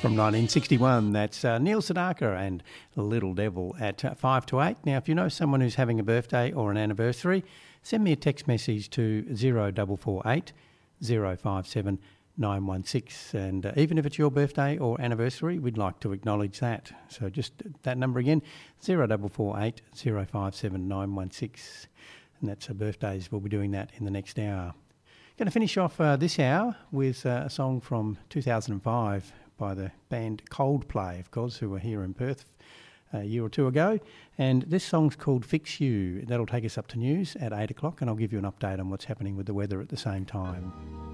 From 1961, that's Neil Sedaka and Little Devil at 5 to 8. Now, if you know someone who's having a birthday or an anniversary, send me a text message to 0448 057 916. And even if it's your birthday or anniversary, we'd like to acknowledge that. So just that number again, 0448 057 916. And that's birthdays. We'll be doing that in the next hour. Going to finish off this hour with a song from 2005 by the band Coldplay, of course, who were here in Perth a year or two ago. And this song's called Fix You. That'll take us up to news at 8 o'clock, and I'll give you an update on what's happening with the weather at the same time.